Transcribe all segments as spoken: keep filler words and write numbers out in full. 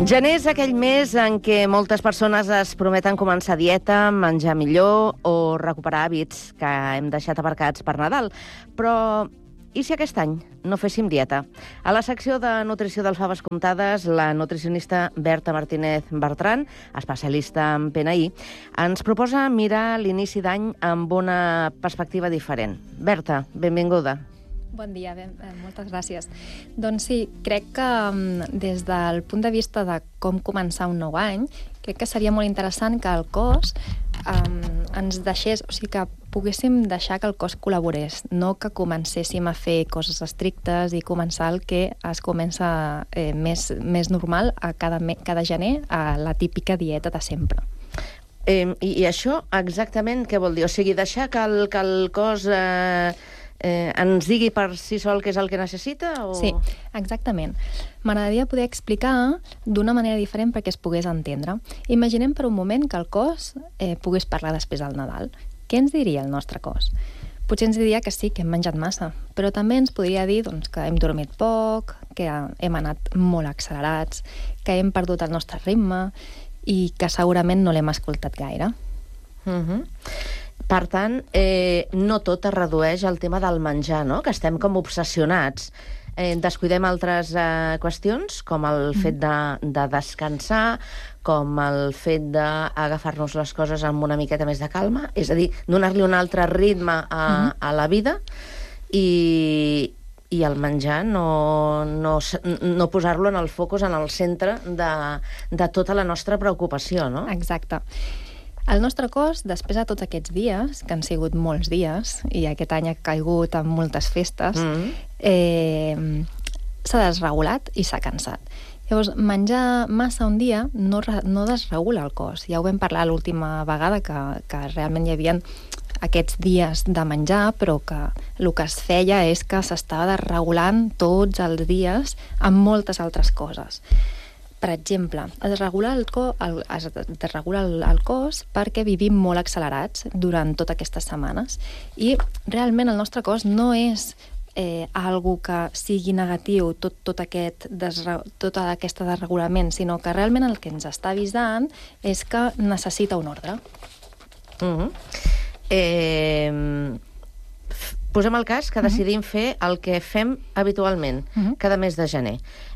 Gener és aquell mes en què moltes persones es prometen començar dieta, menjar millor o recuperar hàbits que hem deixat aparcats per Nadal. Però i si aquest any no féssim dieta? A la secció de nutrició del Faves Comptades, la nutricionista Berta Martínez Bertran, especialista en P N I, ens proposa mirar l'inici d'any amb una perspectiva diferent. Berta, benvinguda. Bon dia, ben, eh, moltes gràcies. Doncs sí, crec que des del punt de vista de com començar un nou any, crec que seria molt interessant que el cos eh, ens deixés, o sigui, que poguéssim deixar que el cos col·laborés, no que comencéssim a fer coses estrictes i començar el que es comença eh, més, més normal a cada, cada gener, a la típica dieta de sempre. Eh, i, I això exactament què vol dir? O sigui, deixar que el, que el cos... Eh... Eh, ens digui per si sol què és el que necessita? O... Sí, exactament. M'agradaria poder explicar d'una manera diferent perquè es pogués entendre. Imaginem per un moment que el cos eh, pogués parlar després del Nadal. Què ens diria el nostre cos? Potser ens diria que sí, que hem menjat massa, però també ens podria dir doncs, que hem dormit poc, que hem anat molt accelerats, que hem perdut el nostre ritme i que segurament no l'hem escoltat gaire. Mhm. Per tant, eh, no tot es redueix al tema del menjar, no? Que estem com obsessionats. Eh, descuidem altres eh, qüestions, com el fet de, de descansar, com el fet d'agafar-nos les coses amb una miqueta més de calma, és a dir, donar-li un altre ritme a, a la vida i, i el menjar no, no, no posar-lo en el focus, en el centre de, de tota la nostra preocupació, no? Exacte. El nostre cos, després de tots aquests dies, que han sigut molts dies, i aquest any ha caigut amb moltes festes, mm-hmm. eh, s'ha desregulat i s'ha cansat. Llavors, menjar massa un dia no, no desregula el cos. Ja ho vam parlar l'última vegada, que, que realment hi havia aquests dies de menjar, però que el que es feia és que s'estava desregulant tots els dies amb moltes altres coses. Per exemple, es regula el, co el, es desregula el, el cos perquè vivim molt accelerats durant totes aquestes setmanes i realment el nostre cos no és eh, algo que sigui negatiu, tot, tot, aquest desre tot aquest desregulament, sinó que realment el que ens està avisant és que necessita un ordre. Uh-huh. eh, posem el cas que decidim uh-huh. fer el que fem habitualment uh-huh. cada mes de gener.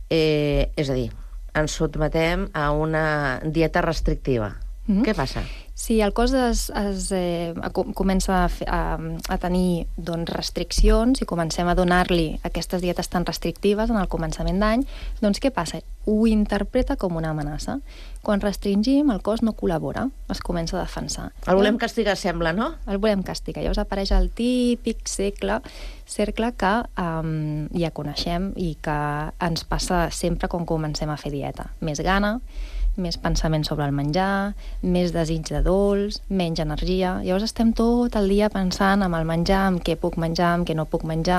Eh, és a dir, ens sotmetem a una dieta restrictiva. Mm-hmm. Què passa? Si el cos es, es, eh, comença a, fer, a, a tenir doncs, restriccions i comencem a donar-li aquestes dietes tan restrictives en el començament d'any, doncs què passa? Ho interpreta com una amenaça. Quan restringim, el cos no col·labora, es comença a defensar. El volem castigar, sembla, no? El volem castigar. Llavors apareix el típic cercle, cercle que um, ja coneixem i que ens passa sempre quan comencem a fer dieta. Més gana, més pensament sobre el menjar, més desig de dolç, menys energia. Llavors estem tot el dia pensant en el menjar, en què puc menjar, en què no puc menjar.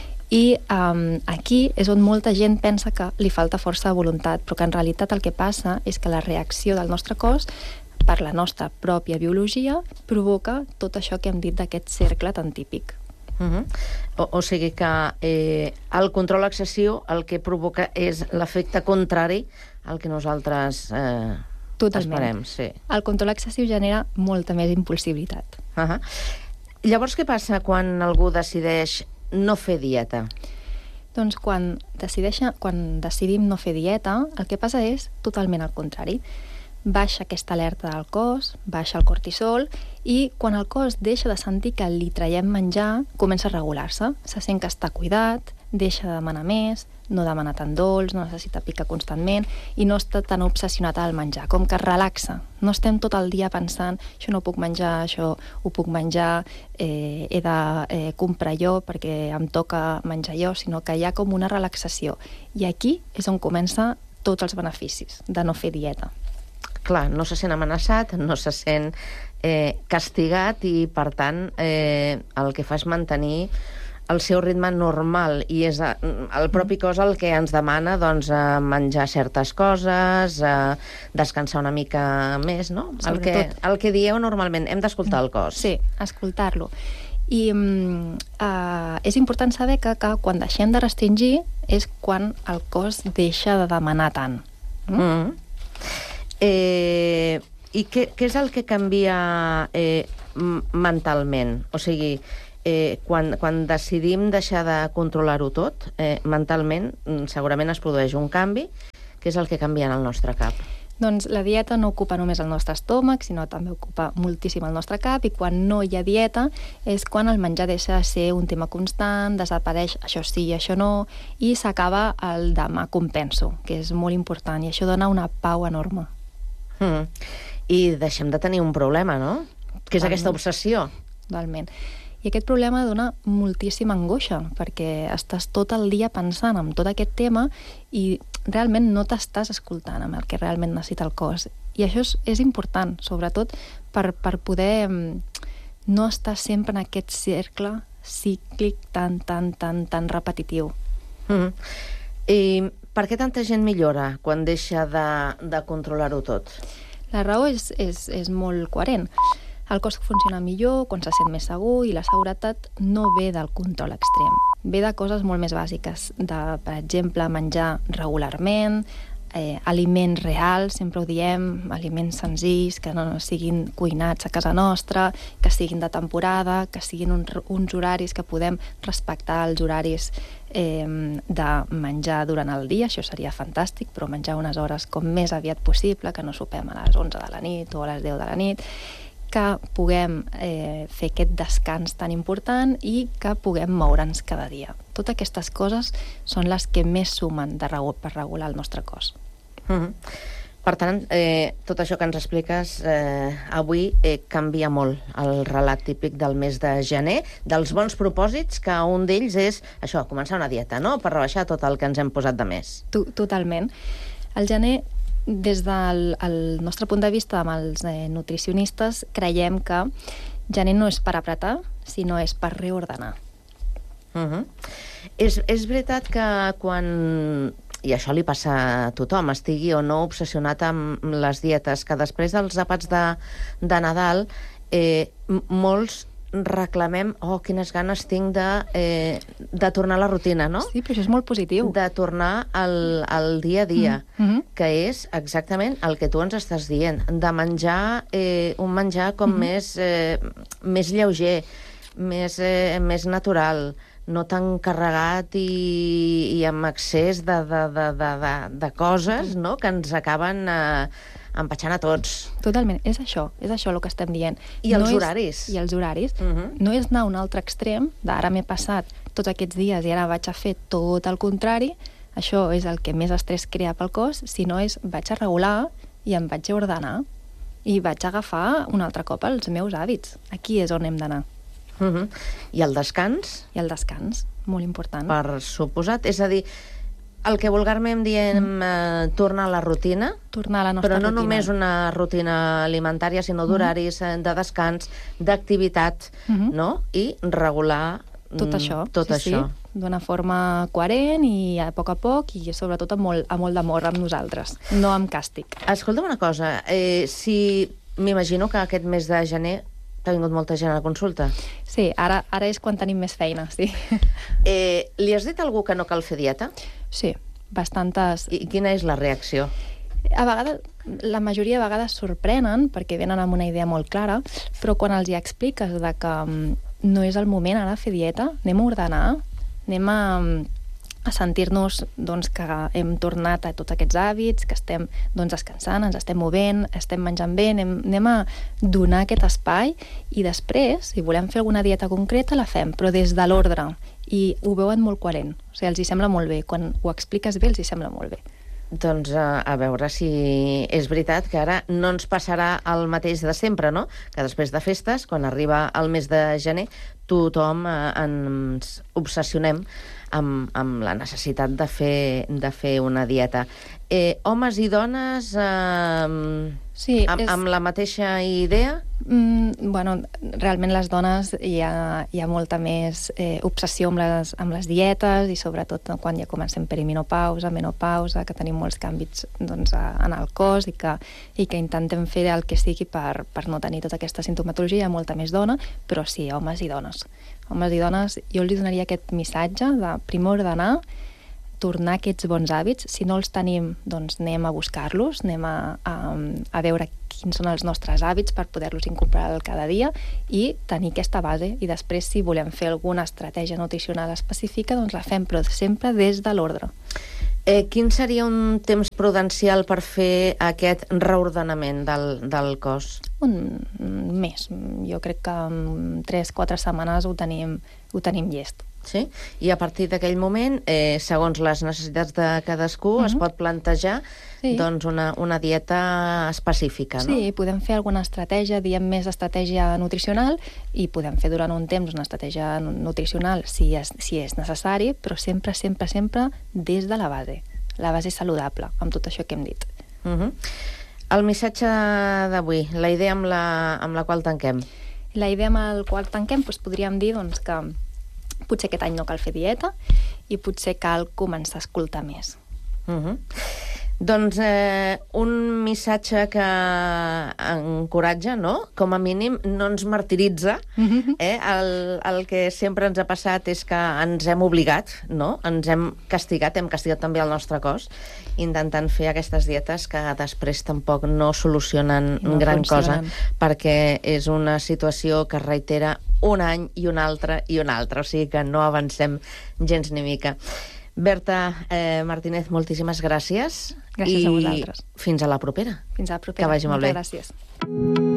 I um, aquí és on molta gent pensa que li falta força de voluntat, però que en realitat el que passa és que la reacció del nostre cos per la nostra pròpia biologia provoca tot això que hem dit d'aquest cercle tan típic. Uh-huh. o, o sigui que eh, el control excessiu el que provoca és l'efecte contrari al que nosaltres eh, esperem. Sí. El control excessiu genera molta més impulsivitat. Uh-huh. Llavors, què passa quan algú decideix no fer dieta? Doncs quan, decideix, quan decidim no fer dieta, el que passa és totalment al contrari. Baixa aquesta alerta del cos, baixa el cortisol i quan el cos deixa de sentir que li traiem menjar, comença a regular-se. Se sent que està cuidat, deixa de demanar més, no demana tant dolç, no necessita picar constantment i no està tan obsessionat al menjar, com que es relaxa. No estem tot el dia pensant això no puc menjar, això ho puc menjar, eh, he de eh, comprar jo perquè em toca menjar jo, sinó que hi ha com una relaxació. I aquí és on comença tots els beneficis de no fer dieta. Clar, no se sent amenaçat, no se sent eh, castigat i, per tant, eh, el que fa és mantenir el seu ritme normal i és el propi cos el que ens demana doncs, menjar certes coses, descansar una mica més, no? El que, el que dieu normalment, hem d'escoltar el cos. Sí, escoltar-lo. I uh, és important saber que, que quan deixem de restringir és quan el cos deixa de demanar tant. Mm? Mm. Eh, I què, què és el que canvia eh, mentalment? O sigui, eh, quan, quan decidim deixar de controlar-ho tot, eh, mentalment segurament es produeix un canvi. Què és el que canvia en el nostre cap? Doncs la dieta no ocupa només el nostre estómac, sinó també ocupa moltíssim el nostre cap, i quan no hi ha dieta és quan el menjar deixa de ser un tema constant, desapareix això sí i això no, i s'acaba el demà compenso, que és molt important, i això dona una pau enorme. Mm. I deixem de tenir un problema, no? Que és aquesta obsessió. Totalment. I aquest problema dona moltíssima angoixa, perquè estàs tot el dia pensant en tot aquest tema i realment no t'estàs escoltant amb el que realment necessita el cos. I això és, és important, sobretot per, per poder no estar sempre en aquest cercle cíclic tan, tan, tan, tan repetitiu. Mm. I per què tanta gent millora quan deixa de, de controlar-ho tot? La raó és, és, és molt coherent. El cos funciona millor quan se sent més segur i la seguretat no ve del control extrem. Ve de coses molt més bàsiques, de, per exemple, menjar regularment, eh, aliments reals, sempre ho diem, aliments senzills, que no siguin cuinats a casa nostra, que siguin de temporada, que siguin un, uns horaris que podem respectar els horaris eh, de menjar durant el dia, això seria fantàstic, però menjar unes hores com més aviat possible, que no sopem a les onze de la nit o a les deu de la nit, que puguem eh, fer aquest descans tan important i que puguem moure'ns cada dia. Totes aquestes coses són les que més sumen de regu- per regular el nostre cos. Mm-hmm. Per tant, eh, tot això que ens expliques eh, avui eh, canvia molt el relat típic del mes de gener, dels bons propòsits, que un d'ells és això, començar una dieta, no?, per rebaixar tot el que ens hem posat de més. Totalment. El gener, des del el nostre punt de vista amb els eh, nutricionistes, creiem que gener no és per apretar, sinó és per reordenar. Uh-huh. És, és veritat que quan, i això li passa a tothom, estigui o no obsessionat amb les dietes, que després dels àpats de, de Nadal eh, molts reclamem, oh, quines ganes tinc de, eh, de tornar a la rutina, no? Sí, però això és molt positiu. De tornar al, al dia a dia, mm-hmm. que és exactament el que tu ens estàs dient, de menjar eh, un menjar com mm-hmm. més, eh, més lleuger, més, eh, més natural, no tan carregat i, i amb excés de, de, de, de, de, de coses, no?, que ens acaben eh, empatxant a tots. Totalment, és això, és això el que estem dient. I els no horaris. És, I els horaris. Uh-huh. No és anar a un altre extrem, d'ara m'he passat tots aquests dies i ara vaig a fer tot el contrari, això és el que més estrès crea pel cos, sinó és vaig a regular i em vaig a ordenar i vaig a agafar un altre cop els meus hàbits. Aquí és on hem d'anar. Uh-huh. I el descans? I el descans, molt important. Per suposat, és a dir, el que vulgarment diem mm. eh, tornar a la rutina, tornar a la nostra però no rutina. només una rutina alimentària, sinó d'horaris, mm. de descans, d'activitat, mm-hmm. no? I regular tot això. Tot sí, això. Sí, d'una forma coherent i a poc a poc i sobretot amb molt, amb molt d'amor amb nosaltres, no amb càstig. Escolta'm una cosa, eh, si m'imagino que aquest mes de gener t'ha vingut molta gent a la consulta. Sí, ara, ara és quan tenim més feina, sí. Eh, li has dit a algú que no cal fer dieta? Sí, bastantes. I quina és la reacció? A vegades, la majoria de vegades sorprenen perquè venen amb una idea molt clara, però quan els hi expliques de que no és el moment ara de fer dieta, anem a ordenar, anem a, a sentir-nos doncs, que hem tornat a tots aquests hàbits, que estem doncs, descansant, ens estem movent, estem menjant bé, anem, anem a donar aquest espai i després, si volem fer alguna dieta concreta, la fem, però des de l'ordre. I ho veuen molt coherent, o sigui, els hi sembla molt bé. Quan ho expliques bé, els hi sembla molt bé. Doncs a, a veure si és veritat que ara no ens passarà el mateix de sempre, no? Que després de festes, quan arriba el mes de gener, tothom eh, ens obsessionem amb, amb la necessitat de fer, de fer una dieta. Eh, homes i dones eh, sí, amb, és... amb la mateixa idea? Mm, bueno, realment les dones hi ha, hi ha molta més eh, obsessió amb les, amb les dietes i sobretot quan ja comencem perimenopausa, menopausa, que tenim molts canvis doncs, a, en el cos i que, i que intentem fer el que sigui per, per no tenir tota aquesta sintomatologia. Hi ha molta més dona, però sí, homes i dones. Homes i dones, jo els donaria aquest missatge de primer ordenar, tornar aquests bons hàbits. Si no els tenim, doncs anem a buscar-los, anem a, a, a veure quins són els nostres hàbits per poder-los incorporar cada dia i tenir aquesta base. I després, si volem fer alguna estratègia nutricional específica, doncs la fem, però sempre des de l'ordre. Eh, quin seria un temps prudencial per fer aquest reordenament del, del cos? Un mes. Jo crec que en tres o quatre setmanes ho tenim, ho tenim llest. Sí? I a partir d'aquell moment, eh, segons les necessitats de cadascú, uh-huh. es pot plantejar sí. doncs una, una dieta específica, no? Sí, podem fer alguna estratègia, diem més estratègia nutricional, i podem fer durant un temps una estratègia nutricional si és, si és necessari, però sempre, sempre, sempre des de la base. La base saludable, amb tot això que hem dit. Uh-huh. El missatge d'avui, la idea amb la, amb la qual tanquem. La idea amb la qual tanquem, doncs podríem dir doncs, que potser aquest any no cal fer dieta i potser cal començar a escoltar més. Uh-huh. Doncs eh, un missatge que encoratja, no? Com a mínim no ens martiritza. Uh-huh. eh? el, el que sempre ens ha passat és que ens hem obligat, no? Ens hem castigat, hem castigat també el nostre cos, intentant fer aquestes dietes que després tampoc no solucionen no gran funcionen. Cosa, perquè és una situació que es reitera un any i un altre i un altre, o sigui que no avancem gens ni mica. Berta eh, Martínez, moltíssimes gràcies. Gràcies i a vosaltres. Fins a la propera. Fins a la propera. Que vagi molt bé. Moltes gràcies.